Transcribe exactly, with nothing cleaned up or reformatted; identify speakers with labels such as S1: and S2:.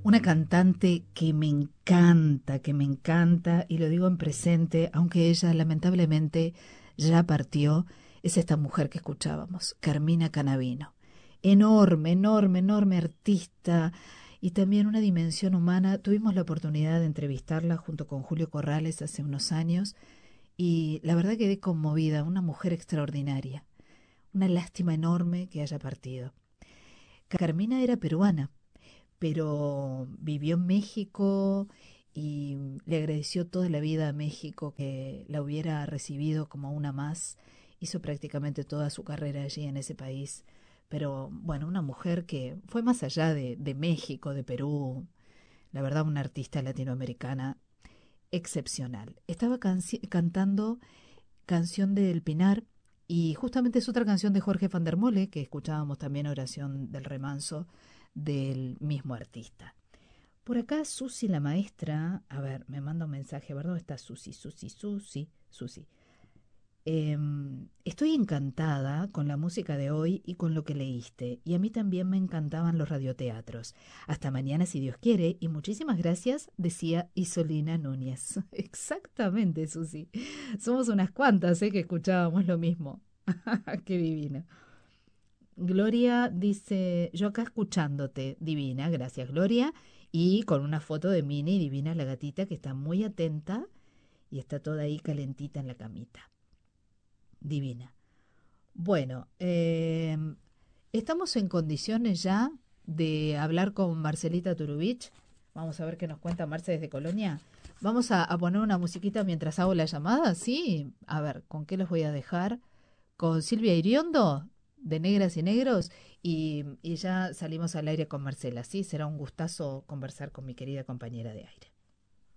S1: Una cantante que me encanta, que me encanta, y lo digo en presente, aunque ella lamentablemente ya partió, es esta mujer que escuchábamos, Carmina Canavino. Enorme, enorme, enorme artista y también una dimensión humana. Tuvimos la oportunidad de entrevistarla junto con Julio Corrales hace unos años y la verdad quedé conmovida, una mujer extraordinaria. Una lástima enorme que haya partido. Carmina era peruana, pero vivió en México y le agradeció toda la vida a México que la hubiera recibido como una más. Hizo prácticamente toda su carrera allí en ese país. Pero bueno, una mujer que fue más allá de, de México, de Perú, la verdad una artista latinoamericana excepcional. Estaba canci- cantando Canción del Pinar y justamente es otra canción de Jorge van der Mole que escuchábamos también, Oración del Remanso, del mismo artista. Por acá Susi la maestra, a ver, me manda un mensaje, ¿verdad? ¿Dónde está Susi? Susi, Susi, Susi. Eh, Estoy encantada con la música de hoy y con lo que leíste. Y a mí también me encantaban los radioteatros. Hasta mañana si Dios quiere. Y muchísimas gracias, decía Isolina Núñez. Exactamente, Susi. Somos unas cuantas, ¿eh? Que escuchábamos lo mismo. Qué divina. Gloria dice, yo acá escuchándote, divina, gracias Gloria, y con una foto de Mini, divina la gatita, que está muy atenta y está toda ahí calentita en la camita, divina. Bueno, eh, estamos en condiciones ya de hablar con Marcelita Turubich. Vamos a ver qué nos cuenta Marce desde Colonia. Vamos a, a poner una musiquita mientras hago la llamada, ¿sí? A ver, ¿con qué los voy a dejar? Con Silvia Iriondo, de Negras y Negros, y, y ya salimos al aire con Marcela, ¿sí? Será un gustazo conversar con mi querida compañera de aire.